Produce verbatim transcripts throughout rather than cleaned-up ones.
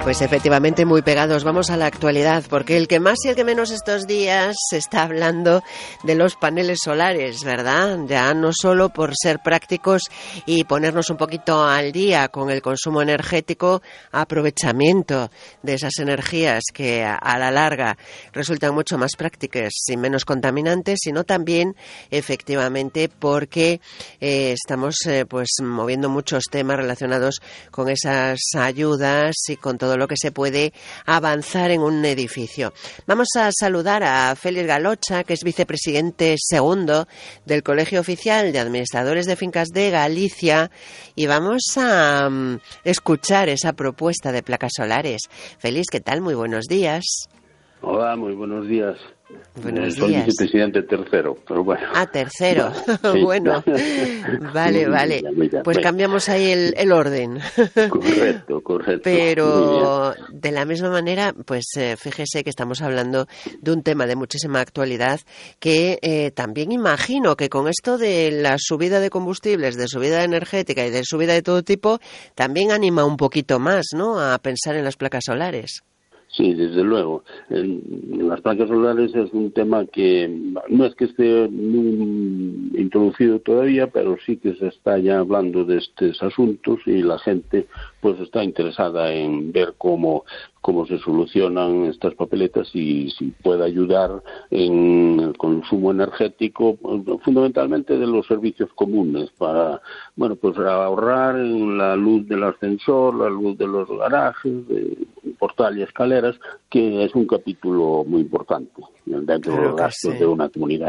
Pues efectivamente muy pegados. Vamos a la actualidad, porque el que más y el que menos estos días se está hablando de los paneles solares, ¿verdad? Ya no solo por ser prácticos y ponernos un poquito al día con el consumo energético, aprovechamiento de esas energías que a la larga resultan mucho más prácticas y menos contaminantes, sino también efectivamente porque eh, estamos eh, pues moviendo muchos temas relacionados con esas ayudas y con todo lo que se puede avanzar en un edificio. Vamos a saludar a Félix Galocha, que es vicepresidente segundo del Colegio Oficial de Administradores de Fincas de Galicia, y vamos a um, escuchar esa propuesta de placas solares. Félix, ¿qué tal? Muy buenos días. Hola, muy buenos días. Buenos Soy días. vicepresidente tercero, pero bueno. Ah, tercero. Sí. Bueno, vale, vale. Pues cambiamos ahí el, el orden. Correcto, correcto. Pero de la misma manera, pues eh, fíjese que estamos hablando de un tema de muchísima actualidad que eh, también imagino que con esto de la subida de combustibles, de subida energética y de subida de todo tipo, también anima un poquito más, ¿no?, a pensar en las placas solares. Sí, desde luego. En las placas solares es un tema que no es que esté muy introducido todavía, pero sí que se está ya hablando de estos asuntos y la gente pues está interesada en ver cómo cómo se solucionan estas papeletas y si puede ayudar en el consumo energético, fundamentalmente de los servicios comunes, para, bueno, pues ahorrar en la luz del ascensor, la luz de los garajes, de portal y escaleras, que es un capítulo muy importante dentro Claro de los gastos sí. de una comunidad.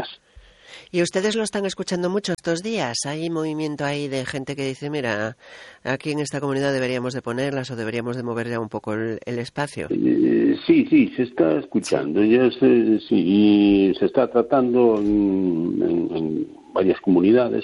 ¿Y ustedes lo están escuchando mucho estos días? ¿Hay movimiento ahí de gente que dice, mira, aquí en esta comunidad deberíamos de ponerlas o deberíamos de mover ya un poco el, el espacio? Eh, sí, sí, se está escuchando. Sí. Ya se, sí, y se está tratando en, en, en varias comunidades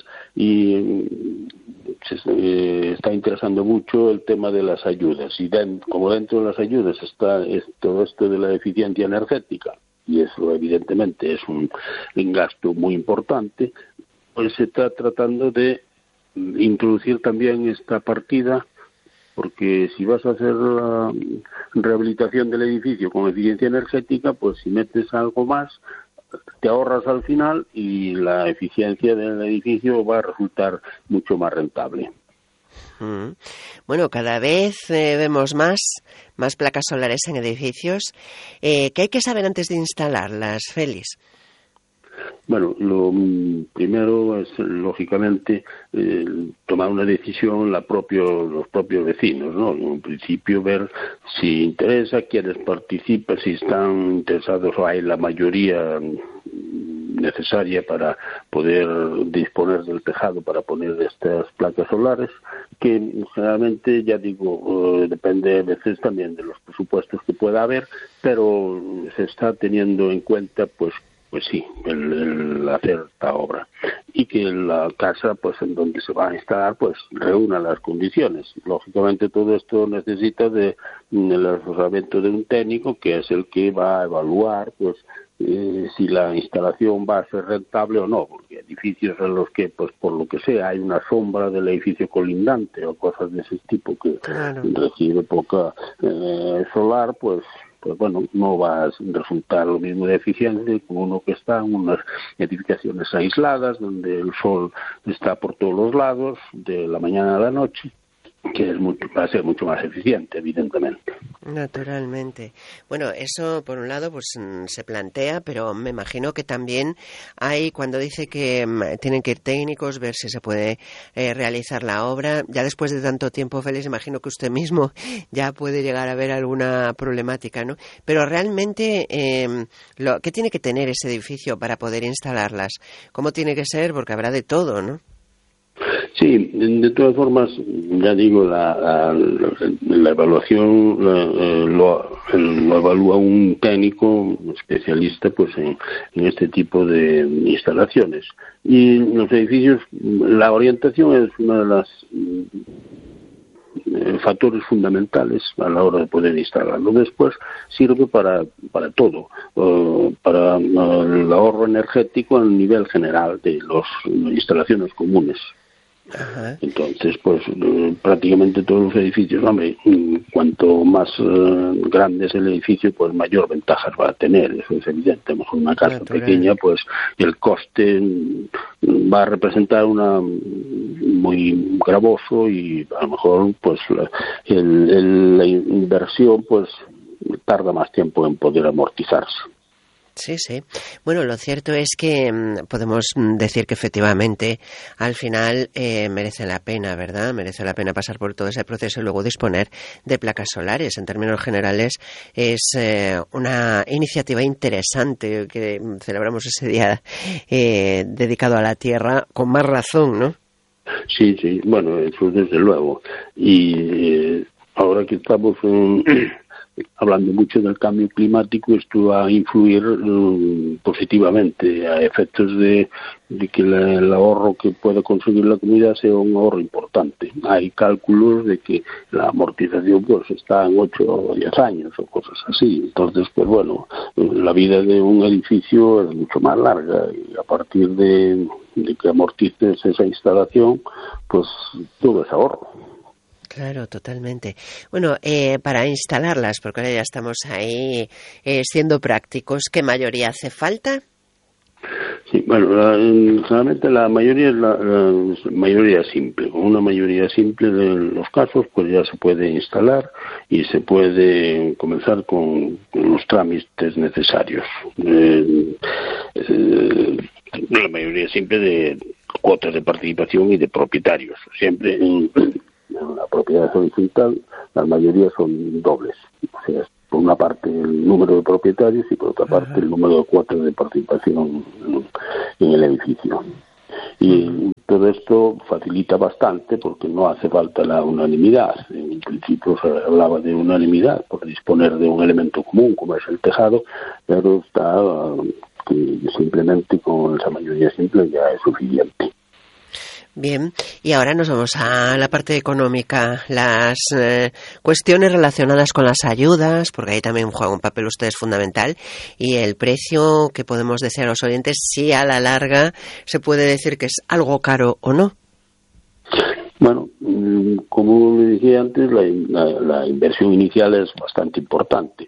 y se eh, está interesando mucho el tema de las ayudas. Y den, como dentro de las ayudas está es, todo esto de la eficiencia energética, y eso evidentemente es un, un gasto muy importante, pues se está tratando de introducir también esta partida, porque si vas a hacer la rehabilitación del edificio con eficiencia energética, pues si metes algo más, te ahorras al final y la eficiencia del edificio va a resultar mucho más rentable. Mm. Bueno, cada vez eh, vemos más, más placas solares en edificios. Eh, ¿Qué hay que saber antes de instalarlas, Félix? Bueno, lo primero es, lógicamente, eh, tomar una decisión la propio, los propios vecinos, ¿no? En principio, ver si interesa, quiénes participan, si están interesados o hay la mayoría necesaria para poder disponer del tejado para poner estas placas solares, que generalmente, ya digo, eh, depende a veces también de los presupuestos que pueda haber, pero se está teniendo en cuenta, pues, pues sí, el, el hacer esta obra, y que la casa, pues en donde se va a instalar, pues reúna las condiciones. Lógicamente todo esto necesita de, del asesoramiento de un técnico, que es el que va a evaluar, pues, eh, si la instalación va a ser rentable o no, porque edificios en los que, pues por lo que sea, hay una sombra del edificio colindante o cosas de ese tipo que claro. recibe poca eh, solar, pues pues bueno, no va a resultar lo mismo de eficiente como uno que está en unas edificaciones aisladas, donde el sol está por todos los lados, de la mañana a la noche, que es mucho, va a ser mucho más eficiente, evidentemente. Naturalmente. Bueno, eso por un lado pues se plantea, pero me imagino que también hay, cuando dice que um, tienen que ir técnicos, ver si se puede eh, realizar la obra. Ya después de tanto tiempo, Félix, imagino que usted mismo ya puede llegar a ver alguna problemática, ¿no? Pero realmente, eh, lo, ¿qué tiene que tener ese edificio para poder instalarlas? ¿Cómo tiene que ser? Porque habrá de todo, ¿no? Sí, de todas formas, ya digo, la, la, la evaluación la, lo, lo evalúa un técnico, un especialista, pues en, en este tipo de instalaciones. Y en los edificios, la orientación es una de las eh, factores fundamentales a la hora de poder instalarlo. Después sirve para para todo, uh, para uh, el ahorro energético a nivel general de las instalaciones comunes. Ajá. Entonces, pues eh, prácticamente todos los edificios, hombre, cuanto más eh, grande es el edificio, pues mayor ventajas va a tener, eso es evidente. Mejor una casa Natural. pequeña, pues el coste va a representar una muy gravoso y a lo mejor pues la, el, el, la inversión pues tarda más tiempo en poder amortizarse. Sí, sí. Bueno, lo cierto es que mmm, podemos decir que efectivamente al final eh, merece la pena, ¿verdad? Merece la pena pasar por todo ese proceso y luego disponer de placas solares. En términos generales es eh, una iniciativa interesante que celebramos ese día eh, dedicado a la Tierra con más razón, ¿no? Sí, sí. Bueno, eso desde luego. Y eh, ahora que estamos en... hablando mucho del cambio climático, esto va a influir um, positivamente a efectos de, de que la, el ahorro que pueda conseguir la comunidad sea un ahorro importante. Hay cálculos de que la amortización pues está en ocho o diez años o cosas así. Entonces, pues bueno, la vida de un edificio es mucho más larga y a partir de, de que amortices esa instalación, pues todo es ahorro. Claro, totalmente. Bueno, eh, para instalarlas, porque ahora ya estamos ahí eh, siendo prácticos, ¿qué mayoría hace falta? Sí, bueno, la, realmente la mayoría es la, la mayoría simple. Con una mayoría simple de los casos, pues ya se puede instalar y se puede comenzar con, con los trámites necesarios. Eh, eh, la mayoría simple de cuotas de participación y de propietarios. Siempre en, en la propiedad horizontal, la mayoría son dobles. O sea, por una parte el número de propietarios y por otra parte Ajá. el número de cuotas de participación en, en el edificio. Y uh-huh. todo esto facilita bastante porque no hace falta la unanimidad. En principio se hablaba de unanimidad por disponer de un elemento común como es el tejado, pero está que simplemente con esa mayoría simple ya es suficiente. Bien, y ahora nos vamos a la parte económica, las eh, cuestiones relacionadas con las ayudas, porque ahí también juega un papel ustedes fundamental, y el precio que podemos decir a los oyentes, si a la larga se puede decir que es algo caro o no. Bueno, como le dije antes, la, la, la inversión inicial es bastante importante.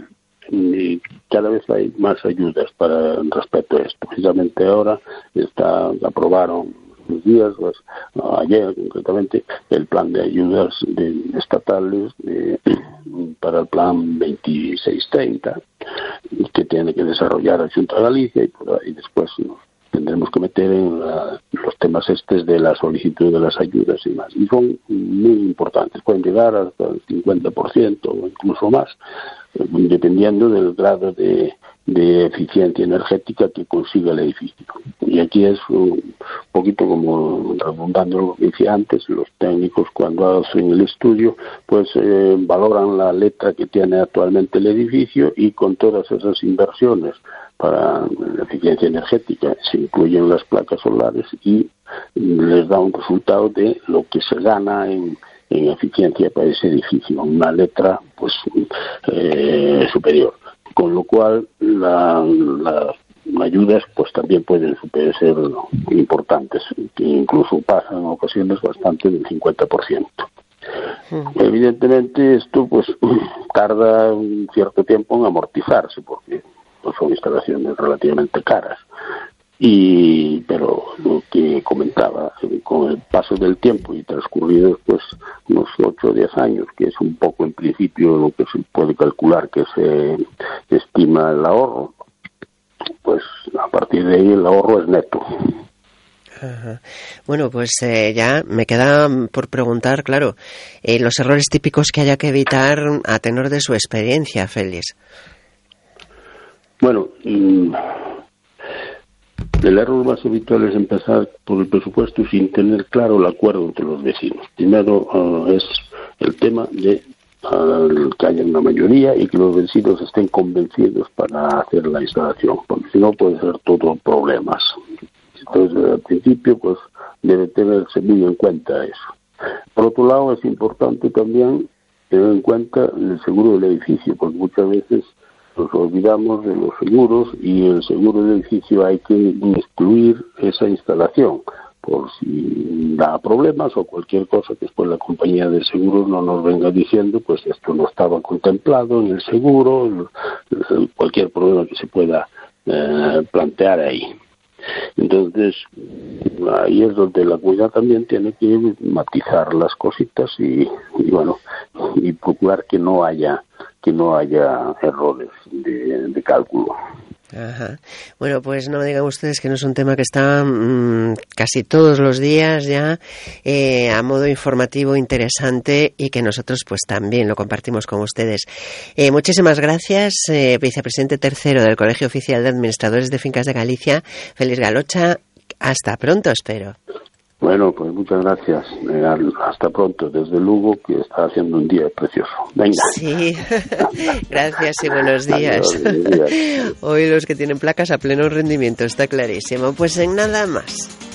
Y cada vez hay más ayudas para respecto a esto. Precisamente ahora está aprobaron días, pues, ayer concretamente, el plan de ayudas de, estatales de, para el plan veintiséis treinta que tiene que desarrollar la Junta de Galicia y, por ahí después nos tendremos que meter en la, los temas estos de la solicitud de las ayudas y más. Y son muy importantes, pueden llegar hasta el cincuenta por ciento o incluso más, dependiendo del grado de, de eficiencia energética que consiga el edificio. Y aquí es un poquito como redundando lo que decía antes, los técnicos cuando hacen el estudio pues eh, valoran la letra que tiene actualmente el edificio y con todas esas inversiones para la eficiencia energética se incluyen las placas solares y les da un resultado de lo que se gana en en eficiencia para ese edificio, una letra pues eh, superior, con lo cual la, la ayudas pues también pueden ser importantes, que incluso pasan en ocasiones bastante del cincuenta por ciento. Uh-huh. Evidentemente esto pues tarda un cierto tiempo en amortizarse porque pues, son instalaciones relativamente caras. Y pero lo que comentaba, con el paso del tiempo y transcurridos pues unos ocho o diez años, que es un poco en principio lo que se puede calcular que se estima el ahorro, pues a partir de ahí el ahorro es neto. Ajá. Bueno, pues eh, ya me queda por preguntar, claro, eh, los errores típicos que haya que evitar a tenor de su experiencia, Félix. Bueno, mmm... el error más habitual es empezar por el presupuesto sin tener claro el acuerdo entre los vecinos. Primero uh, es el tema de uh, que haya una mayoría y que los vecinos estén convencidos para hacer la instalación, porque si no puede ser todo problemas. Entonces, al principio, pues debe tenerse muy en cuenta eso. Por otro lado, es importante también tener en cuenta el seguro del edificio, porque muchas veces nos olvidamos de los seguros y el seguro del edificio hay que incluir esa instalación por si da problemas o cualquier cosa que después la compañía de seguros no nos venga diciendo pues esto no estaba contemplado en el seguro, cualquier problema que se pueda eh, plantear ahí. Entonces ahí es donde la comunidad también tiene que matizar las cositas y, y bueno, y procurar que no haya que no haya errores de, de cálculo. Ajá. Bueno, pues no me digan ustedes que no es un tema que está mmm, casi todos los días ya eh, a modo informativo interesante y que nosotros pues también lo compartimos con ustedes. Eh, muchísimas gracias, eh, vicepresidente tercero del Colegio Oficial de Administradores de Fincas de Galicia, Félix Galocha. Hasta pronto, espero. Bueno, pues muchas gracias. Hasta pronto. Desde Lugo, que está haciendo un día precioso. Venga. Sí, gracias y buenos días. Adiós, buenos días. Hoy los que tienen placas a pleno rendimiento, está clarísimo. Pues en nada más.